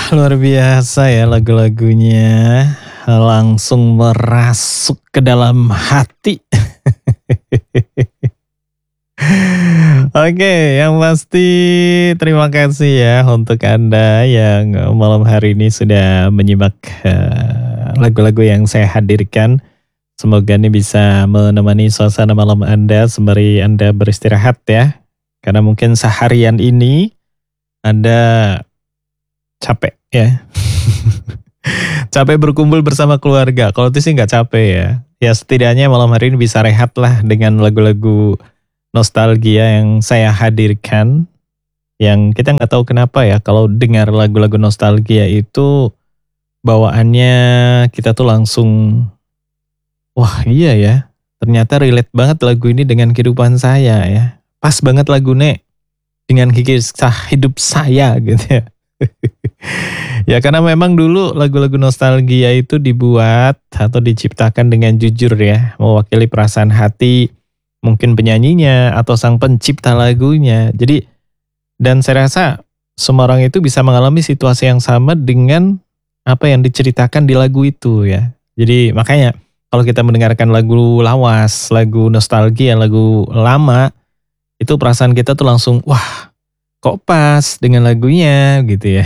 Luar biasa ya lagu-lagunya. Langsung merasuk ke dalam hati. Oke, yang pasti terima kasih ya untuk Anda yang malam hari ini sudah menyimak lagu-lagu yang saya hadirkan. Semoga ini bisa menemani suasana malam Anda sembari Anda beristirahat ya. Karena mungkin seharian ini Anda capek ya. Capek berkumpul bersama keluarga. Kalau itu sih nggak capek ya. Ya setidaknya malam hari ini bisa rehat lah dengan lagu-lagu nostalgia yang saya hadirkan. Yang kita nggak tahu kenapa ya. Kalau dengar lagu-lagu nostalgia itu bawaannya kita tuh langsung, wah iya ya. Ternyata relate banget lagu ini dengan kehidupan saya ya. Pas banget lagu Nek dengan kisah hidup saya gitu ya. Ya karena memang dulu lagu-lagu nostalgia itu dibuat atau diciptakan dengan jujur ya, mewakili perasaan hati mungkin penyanyinya atau sang pencipta lagunya. Jadi dan saya rasa semua orang itu bisa mengalami situasi yang sama dengan apa yang diceritakan di lagu itu ya. Jadi makanya kalau kita mendengarkan lagu lawas, lagu nostalgia, lagu lama, itu perasaan kita tuh langsung wah kok pas dengan lagunya gitu ya.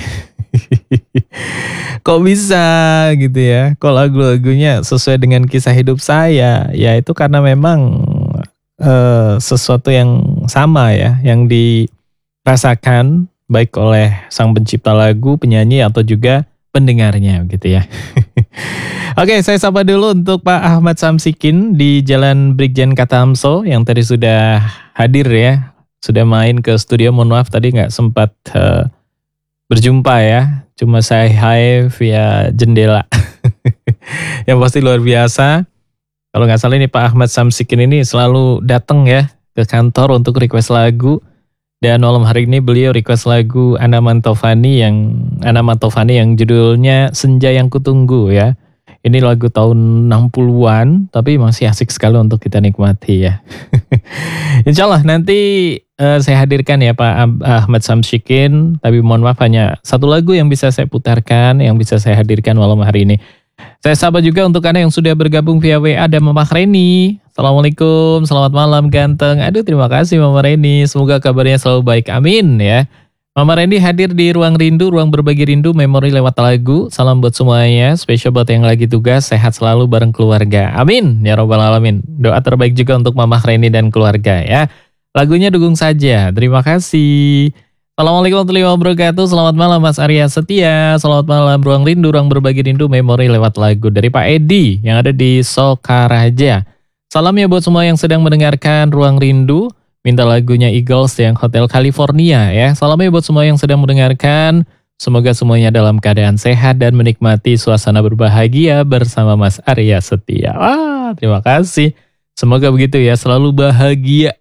Kok bisa gitu ya. Kok lagu-lagunya sesuai dengan kisah hidup saya. Ya itu karena memang sesuatu yang sama ya. Yang dirasakan baik oleh sang pencipta lagu, penyanyi atau juga pendengarnya gitu ya. Oke, saya sapa dulu untuk Pak Ahmad Samsikin di Jalan Brigjen Katamso yang tadi sudah hadir ya. Sudah main ke studio, mohon maaf tadi nggak sempat berjumpa ya. Cuma saya hi via jendela. Yang pasti luar biasa. Kalau nggak salah ini Pak Ahmad Samsikin ini selalu datang ya ke kantor untuk request lagu. Dan malam hari ini beliau request lagu Ana Mantovani yang judulnya Senja Yang Kutunggu ya. Ini lagu tahun 60-an tapi masih asik sekali untuk kita nikmati ya. Insya Allah nanti saya hadirkan ya Pak Ahmad Samsikin. Tapi mohon maaf hanya satu lagu yang bisa saya putarkan, yang bisa saya hadirkan malam hari ini. Saya sapa juga untuk Anda yang sudah bergabung via WA dan Mama Reni. Assalamualaikum, selamat malam ganteng. Aduh terima kasih Mama Reni, semoga kabarnya selalu baik, amin ya. Mama Reni hadir di Ruang Rindu, Ruang Berbagi Rindu, memori lewat lagu. Salam buat semuanya, spesial buat yang lagi tugas, sehat selalu bareng keluarga. Amin, ya robbal alamin. Doa terbaik juga untuk Mama Reni dan keluarga ya. Lagunya dukung saja, terima kasih. Assalamualaikum warahmatullahi wabarakatuh, selamat malam Mas Arya Setia. Selamat malam Ruang Rindu, Ruang Berbagi Rindu, memori lewat lagu dari Pak Edi yang ada di Sokaraja. Salam ya buat semua yang sedang mendengarkan Ruang Rindu. Minta lagunya Eagles yang Hotel California ya. Salamnya buat semua yang sedang mendengarkan. Semoga semuanya dalam keadaan sehat dan menikmati suasana berbahagia bersama Mas Arya Setia. Wah, terima kasih. Semoga begitu ya, selalu bahagia.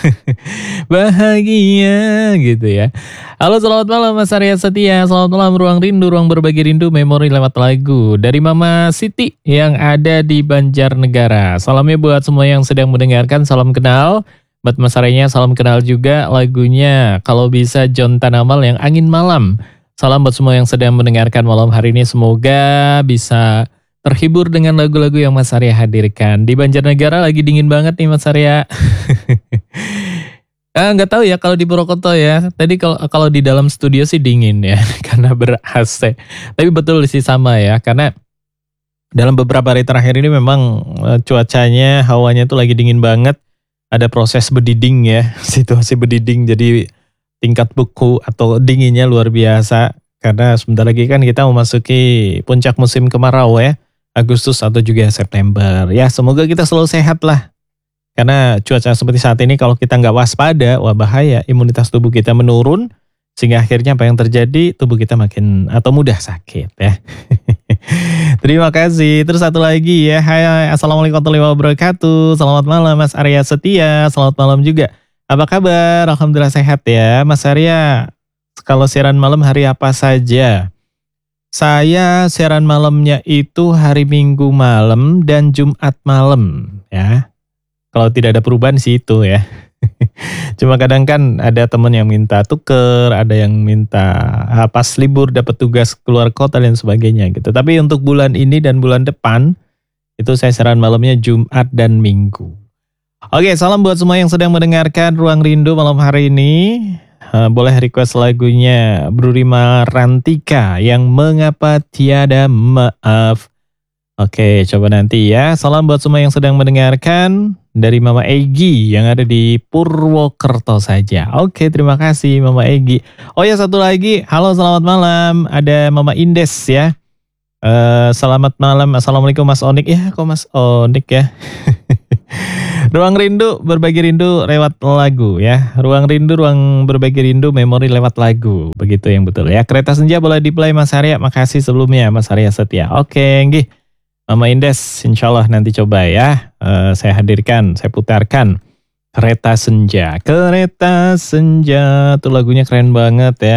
Bahagia gitu ya. Halo selamat malam Mas Arya Setia. Selamat malam Ruang Rindu, Ruang Berbagi Rindu, memori lewat lagu. Dari Mama Siti yang ada di Banjarnegara. Salamnya buat semua yang sedang mendengarkan, salam kenal. Buat Mas Aryanya salam kenal juga, lagunya kalau bisa John Tanamal yang Angin Malam. Salam buat semua yang sedang mendengarkan malam hari ini, semoga bisa terhibur dengan lagu-lagu yang Mas Arya hadirkan. Di Banjarnegara lagi dingin banget nih Mas Arya. Nggak tahu ya kalau di Purwokerto ya. Tadi kalau di dalam studio sih dingin ya karena ber-AC. Tapi betul sih sama ya, karena dalam beberapa hari terakhir ini memang cuacanya, hawanya tuh lagi dingin banget. Ada proses bediding ya, situasi bediding, jadi tingkat beku atau dinginnya luar biasa. Karena sebentar lagi kan kita memasuki puncak musim kemarau ya, Agustus atau juga September. Ya semoga kita selalu sehat lah. Karena cuaca seperti saat ini kalau kita nggak waspada, wah bahaya, imunitas tubuh kita menurun. Sehingga akhirnya apa yang terjadi, tubuh kita makin atau mudah sakit ya. Terima kasih. Terus satu lagi ya. Hai, assalamualaikum warahmatullahi wabarakatuh. Selamat malam Mas Arya Setia. Selamat malam juga. Apa kabar? Alhamdulillah sehat ya. Mas Arya, kalau siaran malam hari apa saja? Saya siaran malamnya itu hari Minggu malam dan Jumat malam ya. Kalau tidak ada perubahan sih itu ya. Cuma kadang kan ada temen yang minta tuker, ada yang minta pas libur dapat tugas keluar kota dan sebagainya gitu. Tapi untuk bulan ini dan bulan depan itu saya siaran malamnya Jumat dan Minggu. Oke, salam buat semua yang sedang mendengarkan Ruang Rindu malam hari ini. Boleh request lagunya Brurima Rantika yang Mengapa Tiada Maaf. Oke, coba nanti ya. Salam buat semua yang sedang mendengarkan dari Mama Egi yang ada di Purwokerto saja. Oke, terima kasih Mama Egi. Oh ya, satu lagi. Halo, selamat malam. Ada Mama Indes ya. Selamat malam. Assalamualaikum Mas Onik. Ya, kok Mas Onik ya. Ruang rindu, berbagi rindu lewat lagu ya. Ruang rindu, ruang berbagi rindu, memori lewat lagu. Begitu yang betul ya. Kereta Senja boleh di-play Mas Arya. Makasih sebelumnya Mas Arya Setia. Oke, nggih. Mama Indes, insya Allah nanti coba ya. Saya hadirkan, saya putarkan. Kereta Senja. Kereta Senja. Itu lagunya keren banget ya.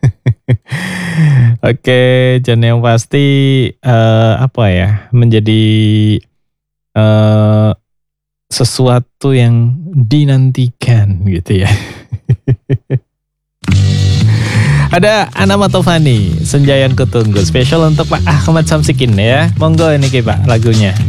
Oke, dan yang pasti apa ya, menjadi sesuatu yang dinantikan gitu ya. Ada Ana Matovani, Senja yang Kutunggu, spesial untuk Pak Ahmad Samsikin ya. Monggo ini Pak lagunya.